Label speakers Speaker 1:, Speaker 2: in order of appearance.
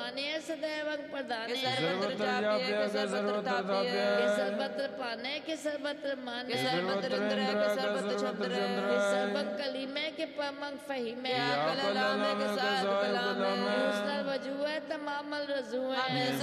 Speaker 1: माने सदैव प्रदाने
Speaker 2: सर्वत्र जाप्य सर्वत्र ताप्य
Speaker 1: सर्वत्र पाने के सर्वत्र माने
Speaker 2: सर्वत्र इंद्र सर्वत्र चंद्र
Speaker 1: सर्वं कली में के पमंग फही में
Speaker 2: कलला में के साथ कला में
Speaker 1: उसनल वजूह तमामल रजूह